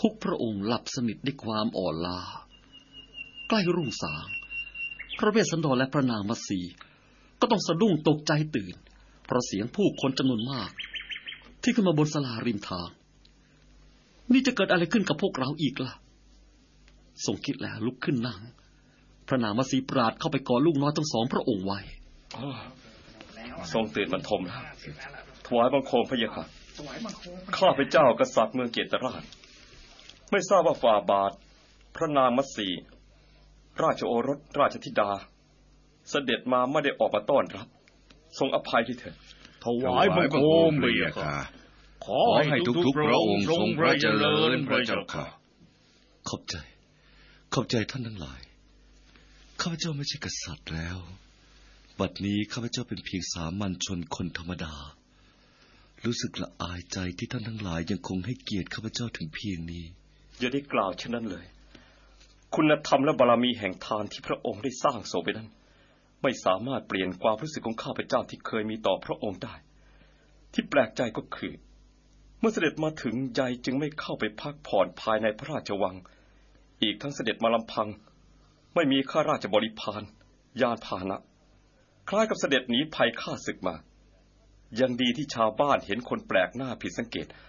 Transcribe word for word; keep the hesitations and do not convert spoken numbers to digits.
ทุกพระองค์หลับสนิทด้วยความอ่อนล้าใกล้รุ่งสางพระเวสสันดรและพระนางมัตสีก็ต้องสะดุ้งตกใจตื่นเพราะเสียงผู้คนจำนวนมากที่ขึ้นมาบนศาลาริมทางนี่จะเกิดอะไรขึ้นกับพวกเราอีกล่ะทรงคิดแล้วลุกขึ้นนั่งพระนางมัตสีปราดเข้าไปกอดลูกน้อยทั้งสองพระองค์ไว้ทรงตื่นบรรทมแล้วถวายบังคมพระเยาค่ะข้าพเจ้ากษัตริย์เมืองเกตราชไม่ทราบว่าฝ่าบาทพระนางมัตสีราชโอรสราชธิดาเสด็จมาไม่ได้ออกมาต้อนรับทรงอภัยที่เถิดถวายบังคมพระเยาค่ะขอให้ทุกๆพระองค์ทรงพระเจริญพระเจ้าค่ะขอบใจขอบใจท่านทั้งหลายข้าพเจ้าไม่ใช่กษัตริย์แล้วบัดนี้ข้าพเจ้าเป็นเพียงสามัญชนคนธรรมดารู้สึกละอายใจที่ท่านทั้งหลายยังคงให้เกียรติข้าพเจ้าถึงเพียงนี้อย่าได้กล่าวเช่นนั้นเลยคุณธรรมและบารมีแห่งทานที่พระองค์ได้สร้างโสไปนั้นไม่สามารถเปลี่ยนความรู้สึกของข้าพเจ้าที่เคยมีต่อพระองค์ได้ที่แปลกใจก็คือเมื่อเสด็จมาถึงยายจึงไม่เข้าไปพักผ่อนภายในพระราชวังอีกทั้งเสด็จมาลำพังไม่มีข้าราชบริพารยานพาหนะคล้ายกับเสด็จหนีภัยข้าศึกมายังดีที่ชาวบ้านเห็นคนแปลกหน้าผิดสังเกต